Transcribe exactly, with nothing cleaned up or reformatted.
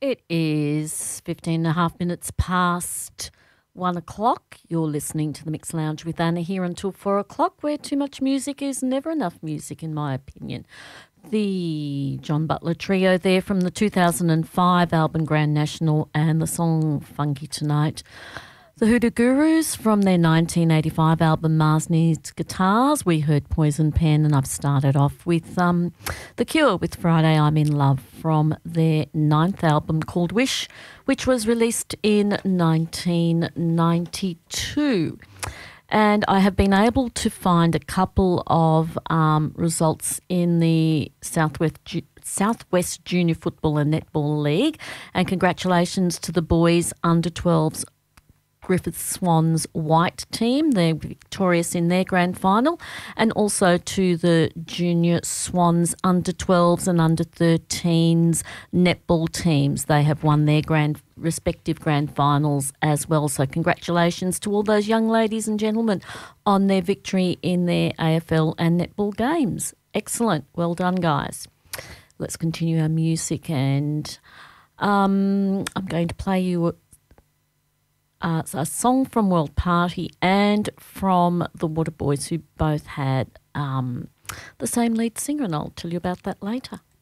It is fifteen and a half minutes past one o'clock. You're listening to the Mix Lounge with Anna here until four o'clock, where too much music is never enough music, in my opinion. The John Butler Trio there from the two thousand five album Grand National and the song Funky Tonight. The Hoodoo Gurus from their nineteen eighty-five album Mars Needs Guitars. We heard Poison Pen, and I've started off with um, The Cure with Friday I'm in Love from their ninth album called Wish, which was released in nineteen ninety-two. And I have been able to find a couple of um, results in the Southwest Southwest Junior Football and Netball League. And congratulations to the boys under twelves Griffith Swans white team. They're victorious in their grand final. And also to the Junior Swans under twelves and under thirteens netball teams. They have won their grand respective grand finals as well. So congratulations to all those young ladies and gentlemen on their victory in their A F L and netball games. Excellent. Well done, guys. Let's continue our music, and um, I'm going to play you a Uh, a song from World Party and from the Waterboys, who both had um, the same lead singer, and I'll tell you about that later.